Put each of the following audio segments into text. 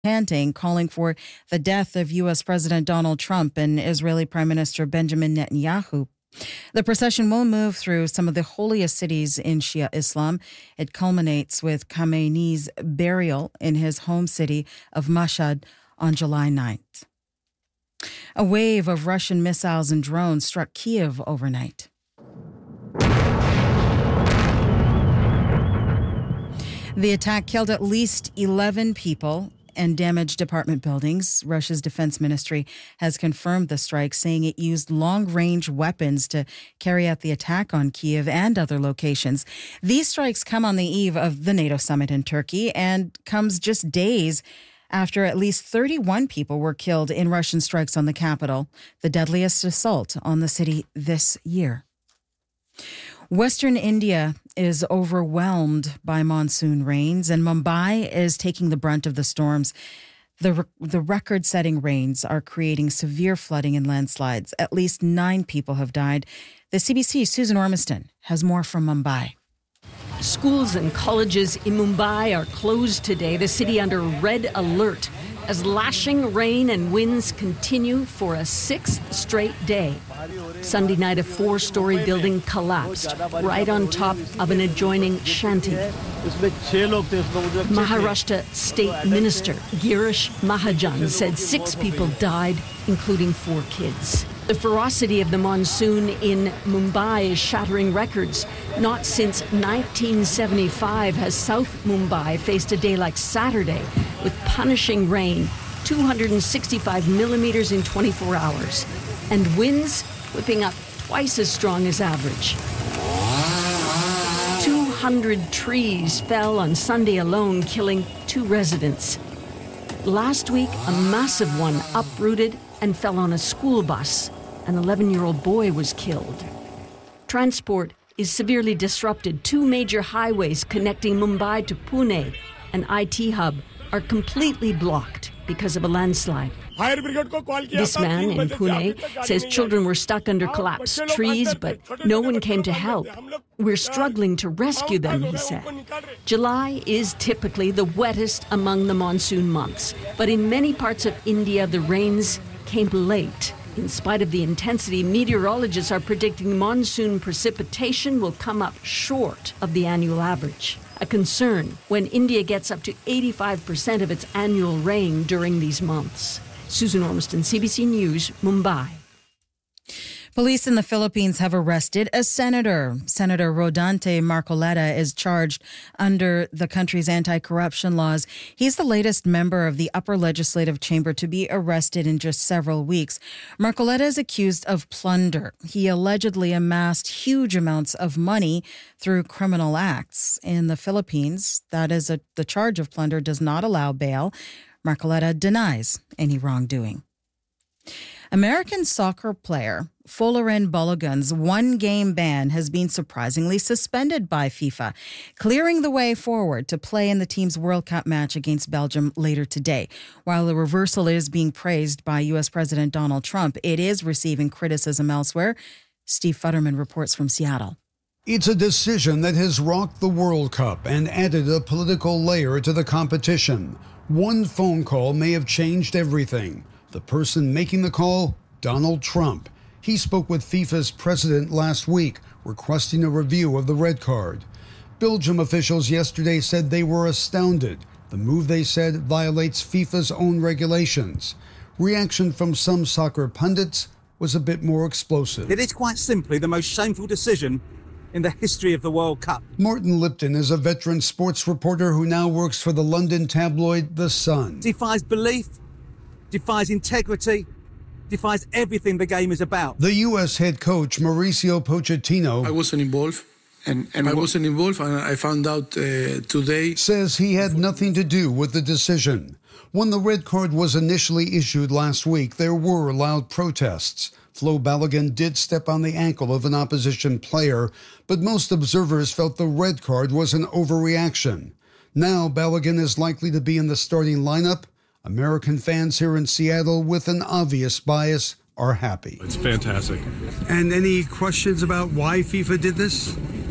chanting, calling for the death of U.S. President Donald Trump and Israeli Prime Minister Benjamin Netanyahu. The procession will move through some of the holiest cities in Shia Islam. It culminates with Khamenei's burial in his home city of Mashhad on July 9th. A wave of Russian missiles and drones struck Kyiv overnight. The attack killed at least 11 people and damaged apartment buildings. Russia's defense ministry has confirmed the strike, saying it used long-range weapons to carry out the attack on Kyiv and other locations. These strikes come on the eve of the NATO summit in Turkey and comes just days after at least 31 people were killed in Russian strikes on the capital, the deadliest assault on the city this year. Western India is overwhelmed by monsoon rains, and Mumbai is taking the brunt of the storms. The record-setting rains are creating severe flooding and landslides. At least 9 people have died. The CBC's Susan Ormiston has more from Mumbai. Schools and colleges in Mumbai are closed today, the city under red alert, as lashing rain and winds continue for a 6th straight day. Sunday night, a 4-story building collapsed right on top of an adjoining shanty. Maharashtra State Minister Girish Mahajan said 6 people died, including 4 kids. The ferocity of the monsoon in Mumbai is shattering records. Not since 1975 has South Mumbai faced a day like Saturday with punishing rain, 265 millimeters in 24 hours, and winds whipping up twice as strong as average. 200 trees fell on Sunday alone, killing 2 residents. Last week, a massive one uprooted and fell on a school bus. An 11-year-old boy was killed. Transport is severely disrupted. 2 major highways connecting Mumbai to Pune, an IT hub, are completely blocked because of a landslide. This man in Pune says children were stuck under collapsed trees, but no one came to help. We're struggling to rescue them, he said. July is typically the wettest among the monsoon months, but in many parts of India, the rains came late. In spite of the intensity, meteorologists are predicting monsoon precipitation will come up short of the annual average. A concern when India gets up to 85% of its annual rain during these months. Susan Ormiston, CBC News, Mumbai. Police in the Philippines have arrested a senator. Senator Rodante Marcoleta is charged under the country's anti-corruption laws. He's the latest member of the upper legislative chamber to be arrested in just several weeks. Marcoleta is accused of plunder. He allegedly amassed huge amounts of money through criminal acts. In the Philippines, the charge of plunder does not allow bail. Marcoleta denies any wrongdoing. American soccer player Folarin Balogun's 1-game ban has been surprisingly suspended by FIFA, clearing the way forward to play in the team's World Cup match against Belgium later today. While the reversal is being praised by U.S. President Donald Trump, it is receiving criticism elsewhere. Steve Futterman reports from Seattle. It's a decision that has rocked the World Cup and added a political layer to the competition. One phone call may have changed everything. The person making the call, Donald Trump. He spoke with FIFA's president last week, requesting a review of the red card. Belgium officials yesterday said they were astounded. The move, they said, violates FIFA's own regulations. Reaction from some soccer pundits was a bit more explosive. It is quite simply the most shameful decision in the history of the World Cup. Martin Lipton is a veteran sports reporter who now works for the London tabloid The Sun. Defies belief, defies integrity, defies everything the game is about. The U.S. head coach, Mauricio Pochettino, I wasn't involved, and I found out today. Says he had nothing to do with the decision. When the red card was initially issued last week, there were loud protests. Flo Balogun did step on the ankle of an opposition player, but most observers felt the red card was an overreaction. Now Balogun is likely to be in the starting lineup. American fans here in Seattle with an obvious bias are happy. It's fantastic. And any questions about why FIFA did this?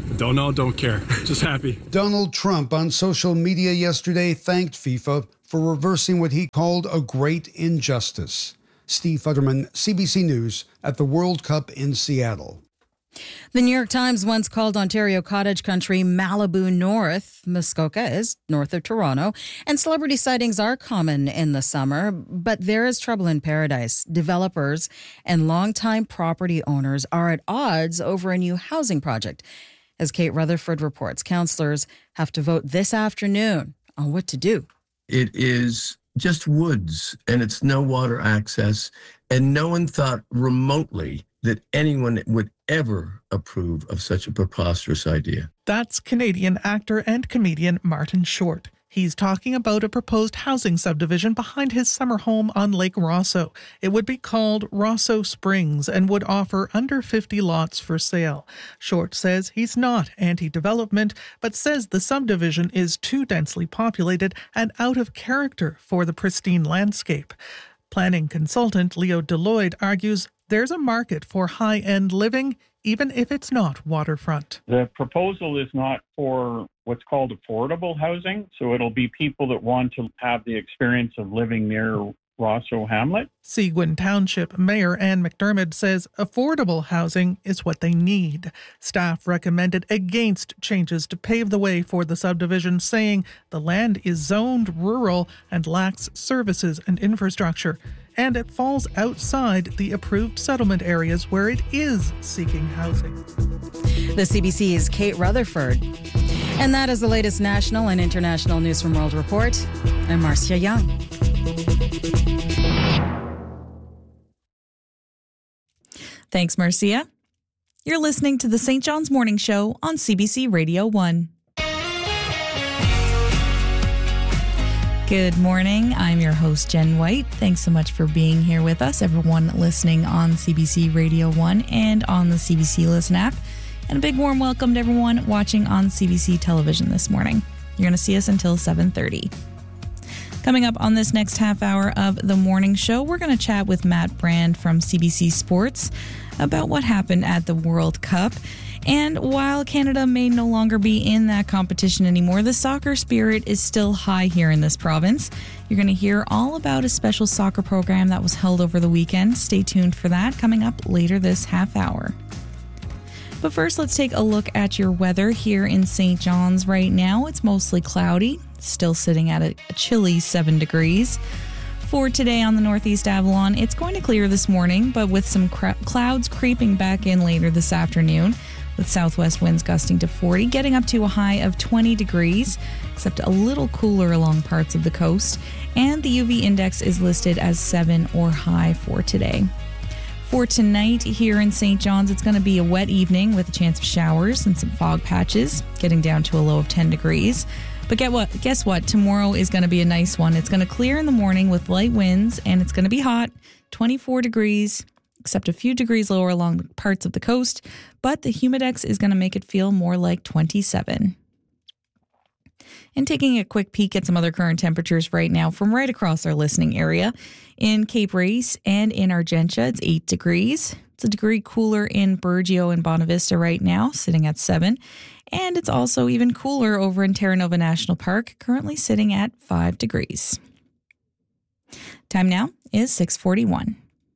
Don't know, don't care. Just happy. Donald Trump on social media yesterday thanked FIFA for reversing what he called a great injustice. Steve Futterman, CBC News, at the World Cup in Seattle. The New York Times once called Ontario cottage country Malibu North. Muskoka is north of Toronto, and celebrity sightings are common in the summer, but there is trouble in paradise. Developers and longtime property owners are at odds over a new housing project. As Kate Rutherford reports, councillors have to vote this afternoon on what to do. It is just woods, and it's no water access, and no one thought remotely that anyone would ever approve of such a preposterous idea. That's Canadian actor and comedian Martin Short. He's talking about a proposed housing subdivision behind his summer home on Lake Rosso. It would be called Rosso Springs and would offer under 50 lots for sale. Short says he's not anti-development, but says the subdivision is too densely populated and out of character for the pristine landscape. Planning consultant Leo Deloitte argues there's a market for high-end living, even if it's not waterfront. The proposal is not for what's called affordable housing, so it'll be people that want to have the experience of living near Rosso Hamlet. Seguin Township Mayor Ann McDermott says affordable housing is what they need. Staff recommended against changes to pave the way for the subdivision, saying the land is zoned rural and lacks services and infrastructure, and it falls outside the approved settlement areas where it is seeking housing. The CBC's Kate Rutherford. And that is the latest national and international news from World Report. I'm Marcia Young. Thanks, Marcia. You're listening to the St. John's Morning Show on CBC Radio 1. Good morning. I'm your host, Jen White. Thanks so much for being here with us, everyone listening on CBC Radio 1 and on the CBC Listen app. And a big warm welcome to everyone watching on CBC television this morning. You're going to see us until 7:30. Coming up on this next half hour of the morning show, we're going to chat with Matt Brand from CBC Sports about what happened at the World Cup. And while Canada may no longer be in that competition anymore, the soccer spirit is still high here in this province. You're going to hear all about a special soccer program that was held over the weekend. Stay tuned for that coming up later this half hour. But first, let's take a look at your weather here in St. John's right now. It's mostly cloudy, still sitting at a chilly 7 degrees. For today on the Northeast Avalon, it's going to clear this morning, but with some clouds creeping back in later this afternoon, with southwest winds gusting to 40, getting up to a high of 20 degrees, except a little cooler along parts of the coast. And the UV index is listed as 7 or high for today. For tonight here in St. John's, it's going to be a wet evening with a chance of showers and some fog patches, getting down to a low of 10 degrees. But guess what? Tomorrow is going to be a nice one. It's going to clear in the morning with light winds, and it's going to be hot, 24 degrees, except a few degrees lower along parts of the coast. But the humidex is going to make it feel more like 27. And taking a quick peek at some other current temperatures right now from right across our listening area. In Cape Race and in Argentia, it's 8 degrees. It's a degree cooler in Burgeo and Bonavista right now, sitting at 7. And it's also even cooler over in Terra Nova National Park, currently sitting at 5 degrees. Time now is 6:41.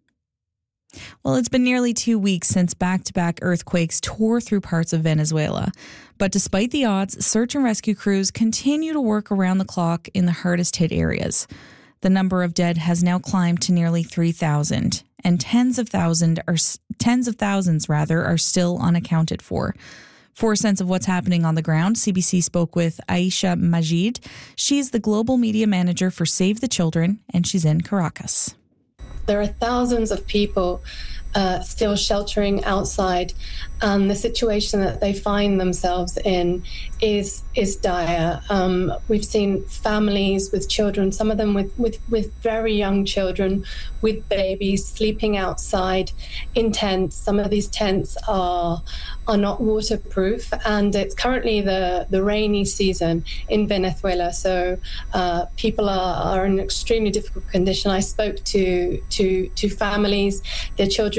Well, it's been nearly 2 weeks since back-to-back earthquakes tore through parts of Venezuela. But despite the odds, search and rescue crews continue to work around the clock in the hardest hit areas. The number of dead has now climbed to nearly 3,000, and tens of thousands are still unaccounted for. For a sense of what's happening on the ground, CBC spoke with Aisha Majid. She's the global media manager for Save the Children, and she's in Caracas. There are thousands of people still sheltering outside, and the situation that they find themselves in is dire. We've seen families with children, some of them with very young children, with babies sleeping outside in tents. Some of these tents are not waterproof, and it's currently the rainy season in Venezuela, so people are in extremely difficult condition. I spoke to families. Their children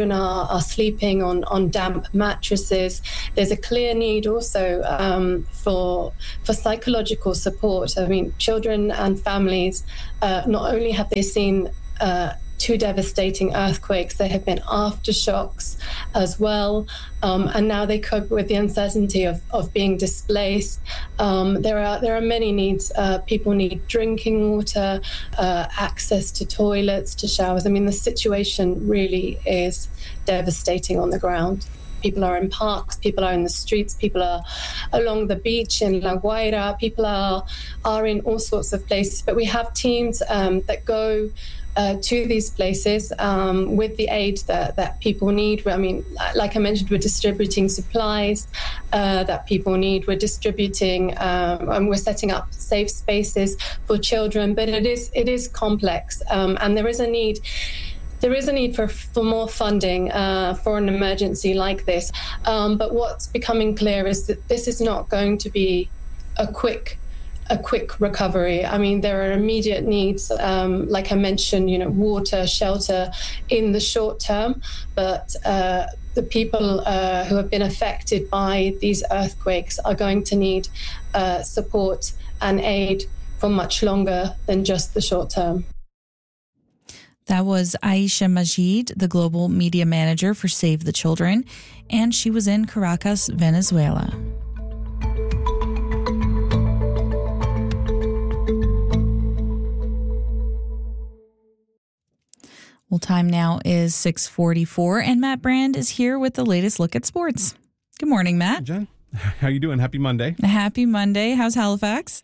children are sleeping on damp mattresses. There's a clear need also for psychological support. I mean, children and families, not only have they seen two devastating earthquakes, there have been aftershocks as well, and now they cope with the uncertainty of being displaced. There are many needs. People need drinking water, access to toilets, to showers. I mean, the situation really is devastating on the ground. People are in parks, people are in the streets, people are along the beach in La Guaira, people are in all sorts of places. But we have teams that go to these places with the aid that people need. I mean, like I mentioned, we're distributing supplies that people need. We're distributing and we're setting up safe spaces for children. But it is complex, and there is a need. There is a need for more funding for an emergency like this. But what's becoming clear is that this is not going to be a quick recovery. I mean, there are immediate needs, like I mentioned, water, shelter in the short term. But the people who have been affected by these earthquakes are going to need support and aid for much longer than just the short term. That was Aisha Majid, the global media manager for Save the Children, and she was in Caracas, Venezuela. Well, time now is 6:44, and Matt Brand is here with the latest look at sports. Good morning, Matt. Hey, Jen. How you doing? Happy Monday. Happy Monday. How's Halifax?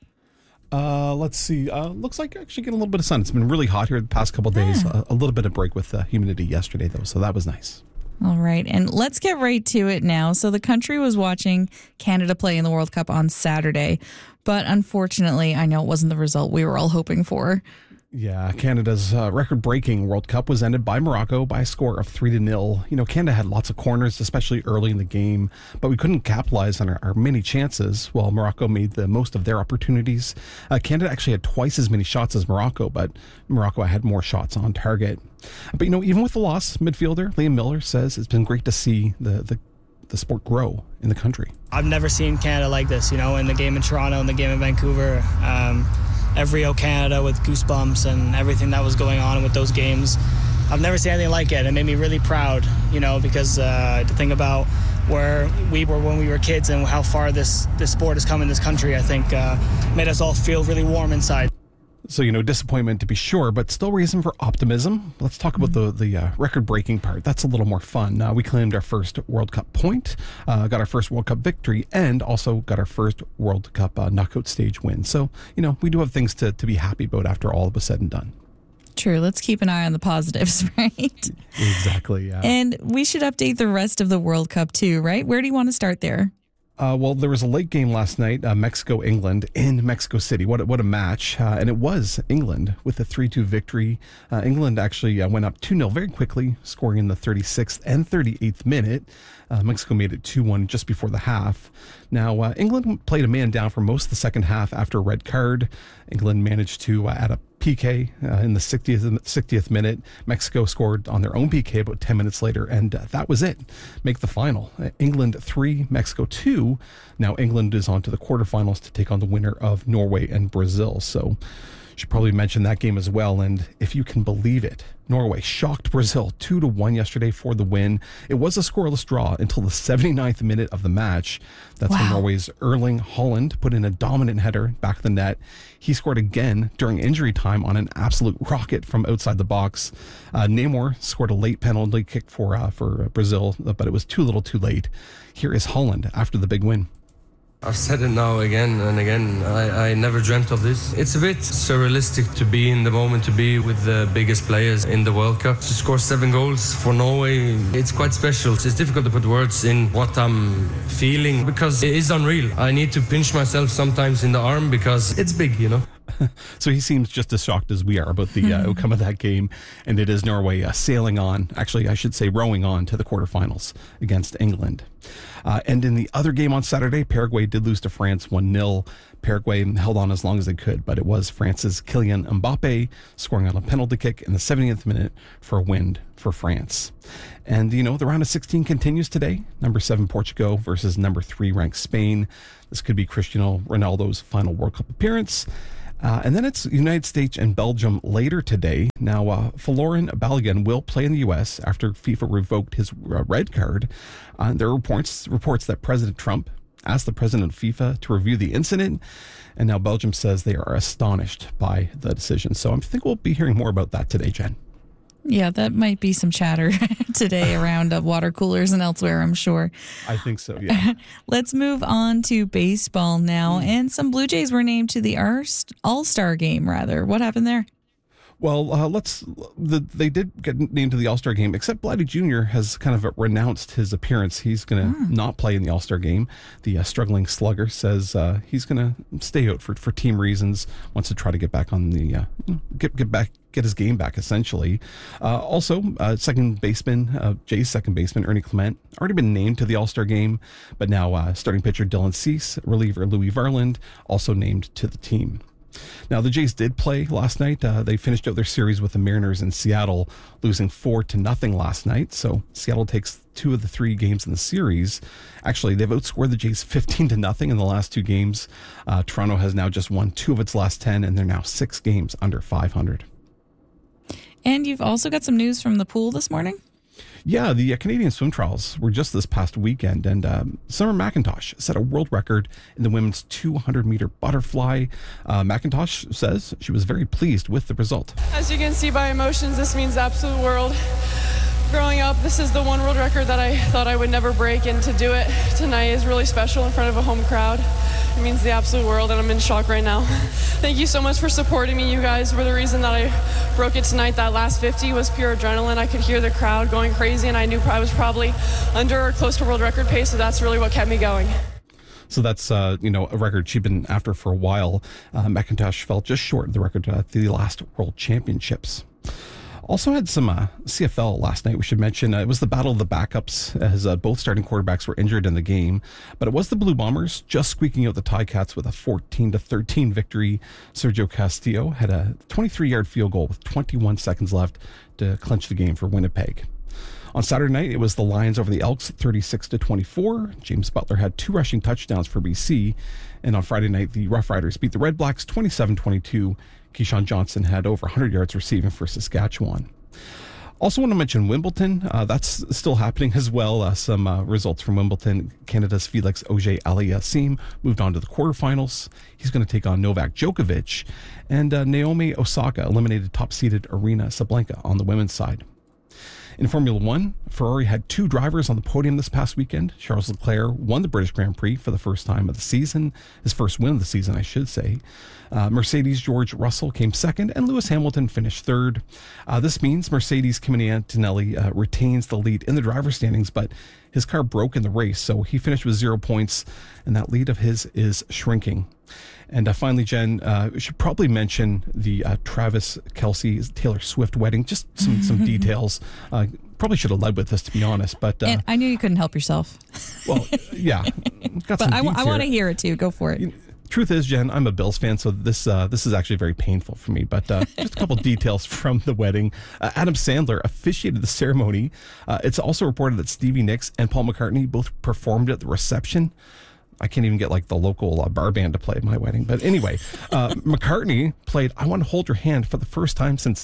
Let's see. Looks like actually getting a little bit of sun. It's been really hot here the past couple of days. A little bit of break with the humidity yesterday, though, so that was nice. All right, and let's get right to it now. So the country was watching Canada play in the World Cup on Saturday, but unfortunately, I know it wasn't the result we were all hoping for. Yeah, Canada's record-breaking World Cup was ended by Morocco by a score of 3-0. Canada had lots of corners, especially early in the game, but we couldn't capitalize on our many chances while Morocco made the most of their opportunities. Canada actually had twice as many shots as Morocco, but Morocco had more shots on target. But, even with the loss, midfielder Liam Miller says it's been great to see the sport grow in the country. I've never seen Canada like this, in the game in Toronto and the game in Vancouver. Every O Canada with goosebumps and everything that was going on with those games. I've never seen anything like it. It made me really proud, because to think about where we were when we were kids and how far this sport has come in this country, I think made us all feel really warm inside. So, disappointment to be sure, but still reason for optimism. Let's talk about the record-breaking part. That's a little more fun. We claimed our first World Cup point, got our first World Cup victory, and also got our first World Cup knockout stage win. So, we do have things to be happy about after all was said and done. True. Let's keep an eye on the positives, right? Exactly, yeah. And we should update the rest of the World Cup too, right? Where do you want to start there? Well, there was a late game last night, Mexico-England in Mexico City. What a match. And it was England with a 3-2 victory. England actually went up 2-0 very quickly, scoring in the 36th and 38th minute. Mexico made it 2-1 just before the half. Now, England played a man down for most of the second half after a red card. England managed to add a PK in the 60th minute. Mexico scored on their own PK about 10 minutes later, and that was it. Make the final. England 3, Mexico 2. Now England is on to the quarterfinals to take on the winner of Norway and Brazil. So should probably mention that game as well. And if you can believe it, Norway shocked Brazil 2-1 yesterday for the win. It was a scoreless draw until the 79th minute of the match. That's when Norway's Erling Haaland put in a dominant header back of the net. He scored again during injury time on an absolute rocket from outside the box. Neymar scored a late penalty kick for Brazil, but it was too little too late. Here is Haaland after the big win. I've said it now again and again. I never dreamt of this. It's a bit surrealistic to be in the moment, to be with the biggest players in the World Cup. To score 7 goals for Norway, it's quite special. It's difficult to put words in what I'm feeling because it is unreal. I need to pinch myself sometimes in the arm because it's big, So he seems just as shocked as we are about the outcome of that game. And it is Norway sailing on, actually, I should say rowing on to the quarterfinals against England. And in the other game on Saturday, Paraguay did lose to France 1-0. Paraguay held on as long as they could, but it was France's Kylian Mbappe scoring on a penalty kick in the 70th minute for a win for France. And, the round of 16 continues today. Number 7 Portugal versus number 3 ranked Spain. This could be Cristiano Ronaldo's final World Cup appearance. And then it's United States and Belgium later today. Now, Folarin Balogun will play in the U.S. after FIFA revoked his red card. There are reports that President Trump asked the president of FIFA to review the incident. And now Belgium says they are astonished by the decision. So I think we'll be hearing more about that today, Jen. Yeah, that might be some chatter today around water coolers and elsewhere, I'm sure. I think so, yeah. Let's move on to baseball now. And some Blue Jays were named to the All-Star game, rather. What happened there? Well, they did get named to the All-Star game, except Vladdy Jr. has kind of renounced his appearance. He's going to not play in the All-Star game. The struggling slugger says he's going to stay out for team reasons, wants to try to get back on the, get his game back, essentially. Also, second baseman, Jay's second baseman, Ernie Clement, already been named to the All-Star game, but now starting pitcher Dylan Cease, reliever Louis Varland, also named to the team. Now, the Jays did play last night. They finished out their series with the Mariners in Seattle, losing 4-0 last night. So Seattle takes 2 of the 3 games in the series. Actually, they've outscored the Jays 15-0 in the last 2 games. Toronto has now just won 2 of its last 10, and they're now 6 games under 500. And you've also got some news from the pool this morning? Yeah, the Canadian swim trials were just this past weekend, and Summer McIntosh set a world record in the women's 200-meter butterfly. McIntosh says she was very pleased with the result. As you can see by emotions, this means the absolute world. Growing up, this is the one world record that I thought I would never break, and to do it tonight is really special in front of a home crowd. It means the absolute world, and I'm in shock right now. Thank you so much for supporting me. You guys were the reason that I broke it tonight. That last 50 was pure adrenaline. I could hear the crowd going crazy, and I knew I was probably under or close to world record pace, so that's really what kept me going. So that's, a record she'd been after for a while. McIntosh fell just short of the record at the last World Championships. Also had some CFL last night, we should mention. It was the battle of the backups as both starting quarterbacks were injured in the game. But it was the Blue Bombers just squeaking out the Ticats with a 14-13 victory. Sergio Castillo had a 23-yard field goal with 21 seconds left to clinch the game for Winnipeg. On Saturday night, it was the Lions over the Elks 36-24. James Butler had 2 rushing touchdowns for BC. And on Friday night, the Rough Riders beat the Red Blacks 27-22. Keyshawn Johnson had over 100 yards receiving for Saskatchewan. Also want to mention Wimbledon. That's still happening as well. Some results from Wimbledon. Canada's Felix Auger-Aliassime moved on to the quarterfinals. He's going to take on Novak Djokovic. And Naomi Osaka eliminated top-seeded Aryna Sabalenka on the women's side. In Formula One, Ferrari had 2 drivers on the podium this past weekend. Charles Leclerc won the British Grand Prix for the first time of the season, his first win of the season, I should say. Mercedes' George Russell came second, and Lewis Hamilton finished third. This means Mercedes' Kimi Antonelli retains the lead in the driver's standings, but his car broke in the race, so he finished with 0 points, and that lead of his is shrinking. And finally, Jen, we should probably mention the Travis Kelce Taylor Swift wedding. Just some details. Probably should have led with this, to be honest. But and I knew you couldn't help yourself. Well, yeah, got but some I want to hear it too. Go for it. Truth is, Jen, I'm a Bills fan, so this is actually very painful for me. But just a couple details from the wedding. Adam Sandler officiated the ceremony. It's also reported that Stevie Nicks and Paul McCartney both performed at the reception. I can't even get the local bar band to play at my wedding. But anyway, McCartney played I Want to Hold Your Hand for the first time since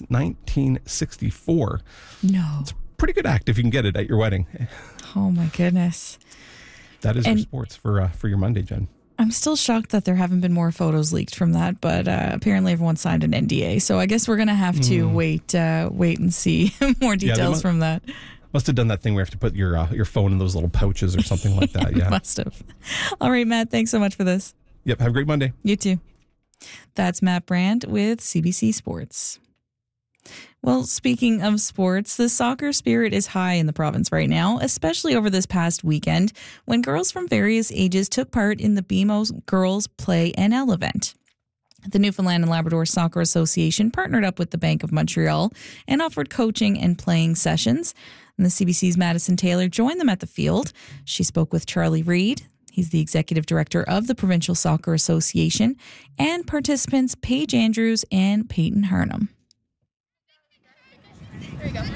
1964. No. It's a pretty good act if you can get it at your wedding. Oh, my goodness. That is your sports for your Monday, Jen. I'm still shocked that there haven't been more photos leaked from that, but apparently everyone signed an NDA. So I guess we're going to have to wait and see more details from that. Must have done that thing where you have to put your phone in those little pouches or something like that. Yeah. Must have. All right, Matt, thanks so much for this. Yep. Have a great Monday. You too. That's Matt Brand with CBC Sports. Well, speaking of sports, the soccer spirit is high in the province right now, especially over this past weekend when girls from various ages took part in the BMO Girls Play NL event. The Newfoundland and Labrador Soccer Association partnered up with the Bank of Montreal and offered coaching and playing sessions. And the CBC's Madison Taylor joined them at the field. She spoke with Charlie Reed. He's the executive director of the Provincial Soccer Association, and participants Paige Andrews and Peyton Harnham. There you go.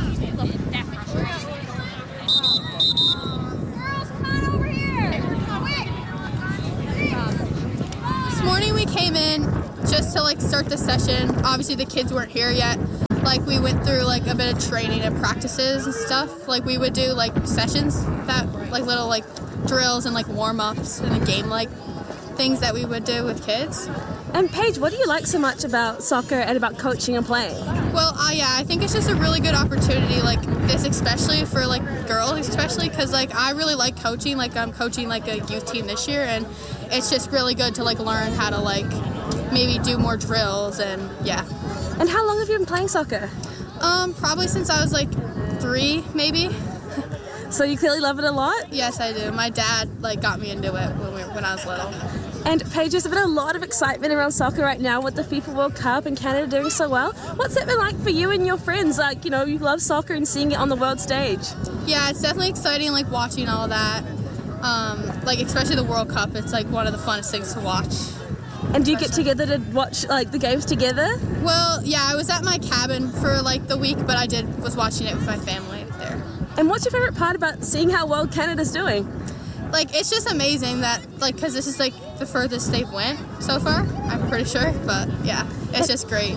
This morning we came in just to start the session. Obviously the kids weren't here yet. We went through a bit of training and practices and stuff. We would do sessions that little drills and warm-ups and the game things that we would do with kids. And Paige, what do you like so much about soccer and about coaching and playing? Well, I think it's just a really good opportunity this, especially for girls, especially because I really like coaching. I'm coaching a youth team this year, and it's just really good to learn how to maybe do more drills and yeah. And how long have you been playing soccer? Probably since I was 3, maybe. So you clearly love it a lot? Yes, I do. My dad got me into it when I was little. And Paige, there's been a lot of excitement around soccer right now with the FIFA World Cup and Canada doing so well. What's it been like for you and your friends? You love soccer and seeing it on the world stage. Yeah, it's definitely exciting, watching all that. Especially the World Cup. It's one of the funnest things to watch. And do you get together to watch the games together? Well, yeah, I was at my cabin for the week, but I was watching it with my family there. And what's your favorite part about seeing how well Canada's doing? It's just amazing that, because this is, the furthest they've went so far, I'm pretty sure. But, yeah, it's just great.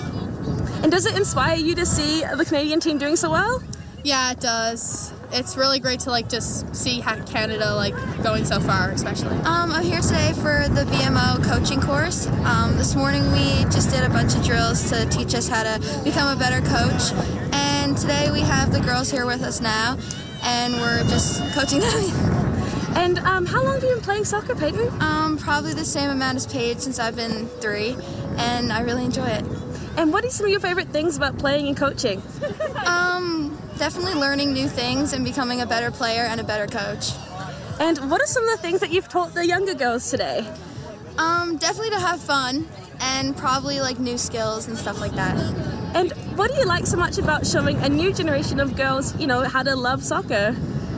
And does it inspire you to see the Canadian team doing so well? Yeah, it does. It's really great to, just see how Canada, going so far, especially. I'm here today for the BMO coaching course. This morning we just did a bunch of drills to teach us how to become a better coach. And today we have the girls here with us now, and we're just coaching them. And how long have you been playing soccer, Peyton? Probably the same amount as Paige since I've been 3, and I really enjoy it. And what are some of your favorite things about playing and coaching? Definitely learning new things and becoming a better player and a better coach. And what are some of the things that you've taught the younger girls today? Definitely to have fun and probably new skills and stuff like that. And what do you like so much about showing a new generation of girls, how to love soccer?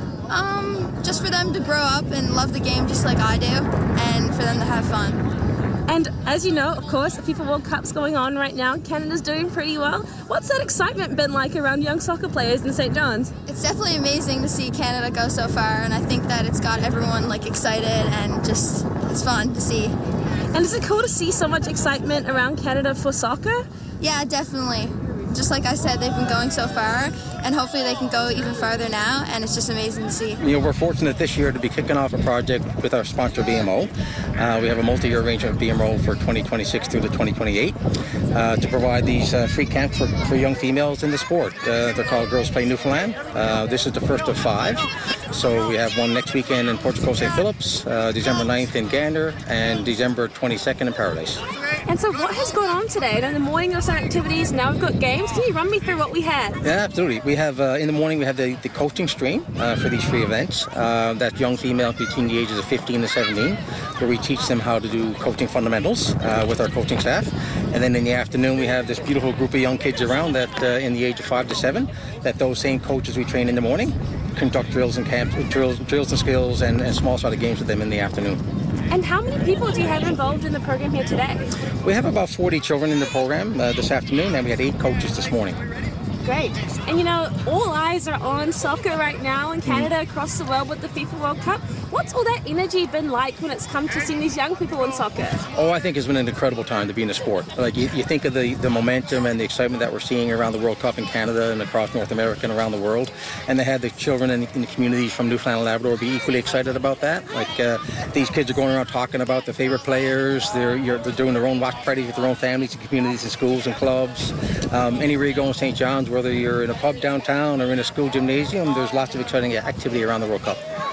Just for them to grow up and love the game just like I do, and for them to have fun. And as you know, of course, the FIFA World Cup's going on right now. Canada's doing pretty well. What's that excitement been like around young soccer players in St. John's? It's definitely amazing to see Canada go so far, and I think that it's got everyone excited and just it's fun to see. And is it cool to see so much excitement around Canada for soccer? Yeah, definitely. Just like I said, they've been going so far, and hopefully they can go even farther now, and it's just amazing to see. We're fortunate this year to be kicking off a project with our sponsor BMO. We have a multi-year arrangement with BMO for 2026 through to 2028 to provide these free camps for young females in the sport. They're called Girls Play Newfoundland. This is the first of 5. So we have one next weekend in Portugal St. Phillips, December 9th in Gander, and December 22nd in Paradise. And so what has gone on today? In the morning there were some activities, now we've got games. Can you run me through what we had? Yeah, absolutely. We have, in the morning, we have the coaching stream for these free events. That's young female between the ages of 15 to 17, where we teach them how to do coaching fundamentals with our coaching staff. And then in the afternoon, we have this beautiful group of young kids around that in the age of 5 to 7, that those same coaches we train in the morning conduct drills and camps, drills and skills and small sort of games with them in the afternoon. And how many people do you have involved in the program here today? We have about 40 children in the program this afternoon, and we had 8 coaches this morning. Great. And all eyes are on soccer right now in Canada, across the world with the FIFA World Cup. What's all that energy been like when it's come to seeing these young people in soccer? Oh, I think it's been an incredible time to be in the sport. You think of the momentum and the excitement that we're seeing around the World Cup in Canada and across North America and around the world. And they had the children in the communities from Newfoundland and Labrador be equally excited about that. These kids are going around talking about their favorite players. They're doing their own watch parties with their own families and communities and schools and clubs. Anywhere you go in St. John's, whether you're in a pub downtown or in a school gymnasium, there's lots of exciting activity around the World Cup.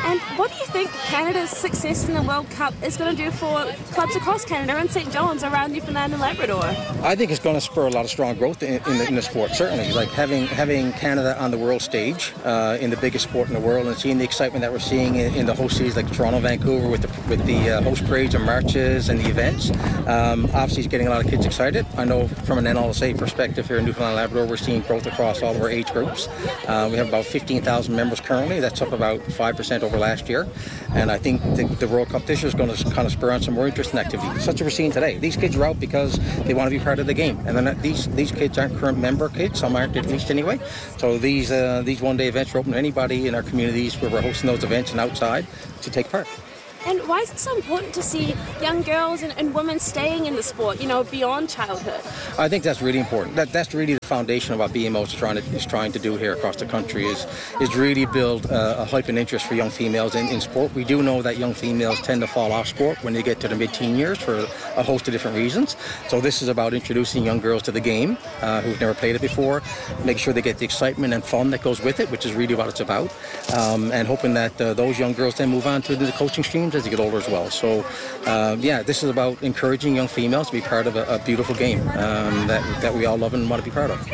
And what do you think Canada's success in the World Cup is going to do for clubs across Canada and St. John's around Newfoundland and Labrador? I think it's going to spur a lot of strong growth in the sport, certainly. Like having Canada on the world stage in the biggest sport in the world, and seeing the excitement that we're seeing in the host cities like Toronto, Vancouver with the host parades and marches and the events. Obviously, it's getting a lot of kids excited. I know from an NLSA perspective here in Newfoundland and Labrador, we're seeing growth across all of our age groups. We have about 15,000 members currently. That's up about 5% over last year. And I think the World Cup this year is going to kind of spur on some more interest in activity, such as we're seeing today. These kids are out because they want to be part of the game. And then these kids aren't current member kids. Some aren't, at least anyway. So these one-day events are open to anybody in our communities where we're hosting those events and outside to take part. And why is it so important to see young girls and women staying in the sport, beyond childhood? I think that's really important. That's really the foundation of what BMO is trying to do here across the country is really build a hype and interest for young females in sport. We do know that young females tend to fall off sport when they get to the mid-teen years for a host of different reasons. So this is about introducing young girls to the game who've never played it before, making sure they get the excitement and fun that goes with it, which is really what it's about, and hoping that those young girls then move on to the coaching streams as they get older as well. So, this is about encouraging young females to be part of a beautiful game that we all love and want to be part of.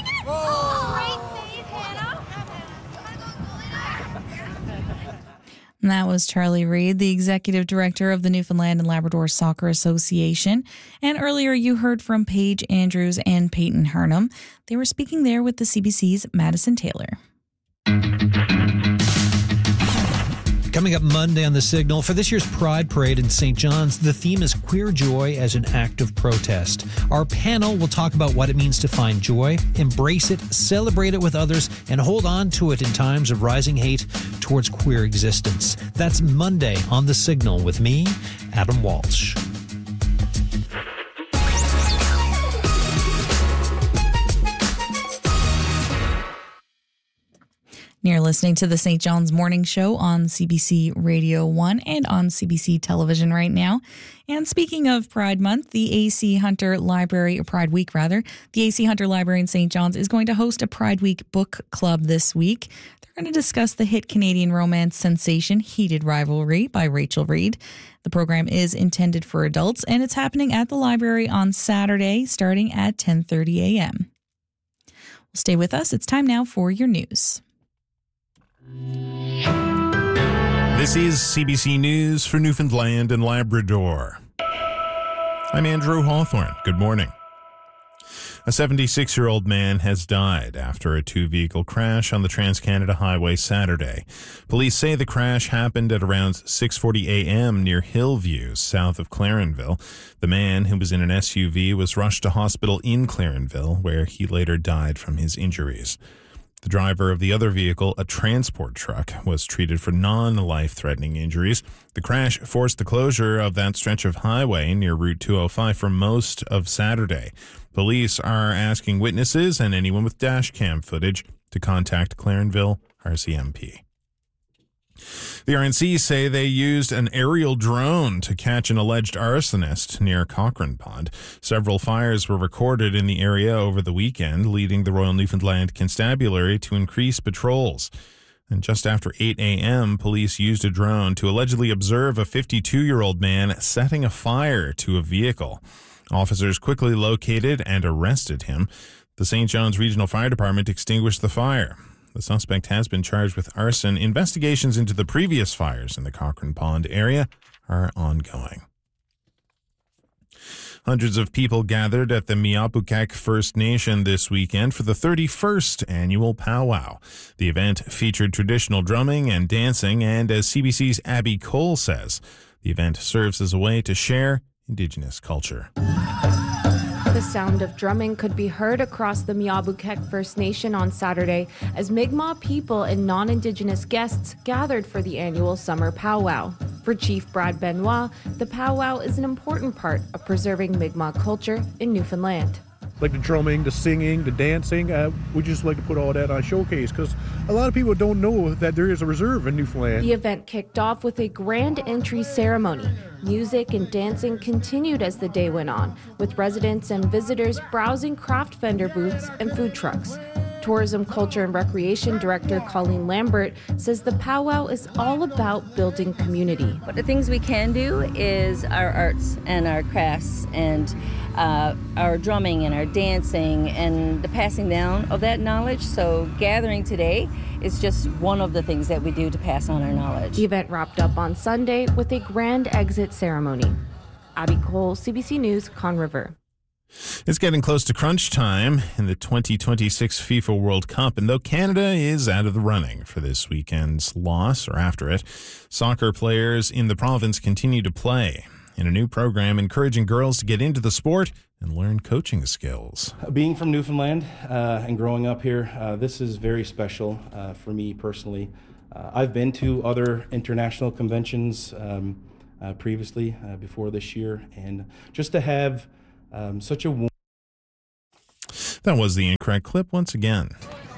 And that was Charlie Reid, the executive director of the Newfoundland and Labrador Soccer Association. And earlier you heard from Paige Andrews and Peyton Harnham. They were speaking there with the CBC's Madison Taylor. Coming up Monday on The Signal, for this year's Pride Parade in St. John's, the theme is Queer Joy as an Act of Protest. Our panel will talk about what it means to find joy, embrace it, celebrate it with others, and hold on to it in times of rising hate towards queer existence. That's Monday on The Signal with me, Adam Walsh. You're listening to the St. John's Morning Show on CBC Radio 1 and on CBC Television right now. And speaking of Pride Month, the AC Hunter Library, or Pride Week rather, the AC Hunter Library in St. John's is going to host a Pride Week book club this week. They're going to discuss the hit Canadian romance sensation Heated Rivalry by Rachel Reid. The program is intended for adults, and it's happening at the library on Saturday starting at 10:30 a.m. Well, stay with us. It's time now for your news. This is CBC News for Newfoundland and Labrador. I'm Andrew Hawthorne. Good morning. A 76-year-old man has died after a two-vehicle crash on the Trans-Canada Highway Saturday. Police say the crash happened at around 6:40 a.m. near Hillview, south of Clarenville. The man, who was in an SUV, was rushed to hospital in Clarenville, where he later died from his injuries. The driver of the other vehicle, a transport truck, was treated for non-life-threatening injuries. The crash forced the closure of that stretch of highway near Route 205 for most of Saturday. Police are asking witnesses and anyone with dash cam footage to contact Clarenville RCMP. The RNC say they used an aerial drone to catch an alleged arsonist near Cochrane Pond. Several fires were recorded in the area over the weekend, leading the Royal Newfoundland Constabulary to increase patrols. And just after 8 a.m., police used a drone to allegedly observe a 52-year-old man setting a fire to a vehicle. Officers quickly located and arrested him. The St. John's Regional Fire Department extinguished the fire. The suspect has been charged with arson. Investigations into the previous fires in the Cochrane Pond area are ongoing. Hundreds of people gathered at the Mi'apukek First Nation this weekend for the 31st annual powwow. The event featured traditional drumming and dancing, and as CBC's Abby Cole says, the event serves as a way to share Indigenous culture. The sound of drumming could be heard across the Mi'apukek First Nation on Saturday as Mi'kmaq people and non-Indigenous guests gathered for the annual summer powwow. For Chief Brad Benoit, the powwow is an important part of preserving Mi'kmaq culture in Newfoundland. Like the drumming, the singing, the dancing, we just like to put all that on showcase because a lot of people don't know that there is a reserve in Newfoundland. The event kicked off with a grand entry ceremony. Music and dancing continued as the day went on, with residents and visitors browsing craft vendor booths and food trucks. Tourism, Culture and Recreation Director Colleen Lambert says the powwow is all about building community. But the things we can do is our arts and our crafts and our drumming and our dancing and the passing down of that knowledge. So gathering today is just one of the things that we do to pass on our knowledge. The event wrapped up on Sunday with a grand exit ceremony. Abby Cole, CBC News, Conn River. It's getting close to crunch time in the 2026 FIFA World Cup, and though Canada is out of the running for this weekend's loss or after it, soccer players in the province continue to play in a new program encouraging girls to get into the sport and learn coaching skills. Being from Newfoundland and growing up here, this is very special for me personally. I've been to other international conventions previously before this year, and just to have such a... That was the incorrect clip once again.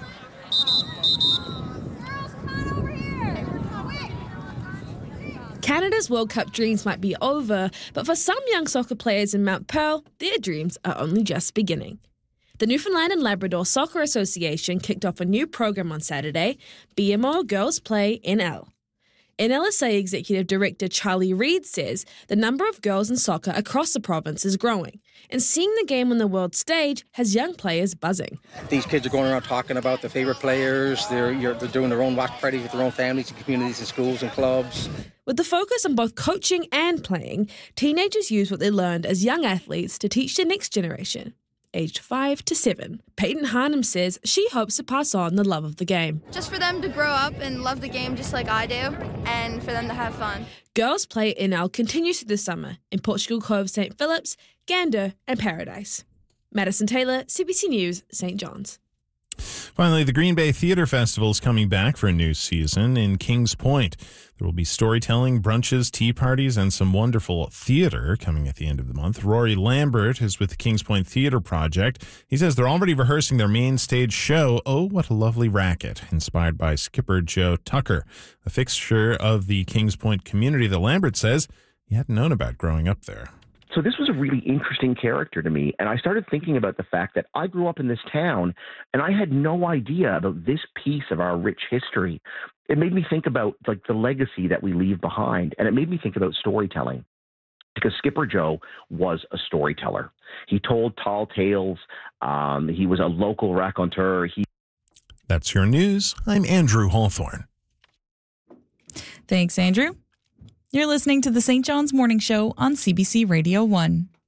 Canada's World Cup dreams might be over, but for some young soccer players in Mount Pearl, their dreams are only just beginning. The Newfoundland and Labrador Soccer Association kicked off a new program on Saturday, BMO Girls Play NL. NLSA Executive Director Charlie Reid says the number of girls in soccer across the province is growing, and seeing the game on the world stage has young players buzzing. These kids are going around talking about their favorite players. They're doing their own watch parties with their own families and communities and schools and clubs. With the focus on both coaching and playing, teenagers use what they learned as young athletes to teach the next generation. Aged 5 to 7, Peyton Harnham says she hopes to pass on the love of the game. Just for them to grow up and love the game just like I do, and for them to have fun. Girls Play NL continues through the summer in Portugal Cove, St. Phillips, Gander and Paradise. Madison Taylor, CBC News, St. John's. Finally, the Green Bay Theatre Festival is coming back for a new season in Kings Point. There will be storytelling, brunches, tea parties, and some wonderful theater coming at the end of the month. Rory Lambert is with the Kings Point Theatre Project. He says they're already rehearsing their main stage show, Oh, What a Lovely Racket, inspired by skipper Joe Tucker, a fixture of the Kings Point community that Lambert says he hadn't known about growing up there. So this was a really interesting character to me, and I started thinking about the fact that I grew up in this town, and I had no idea about this piece of our rich history. It made me think about like the legacy that we leave behind, and it made me think about storytelling, because Skipper Joe was a storyteller. He told tall tales. He was a local raconteur. That's your news. I'm Andrew Hawthorne. Thanks, Andrew. You're listening to the St. John's Morning Show on CBC Radio 1.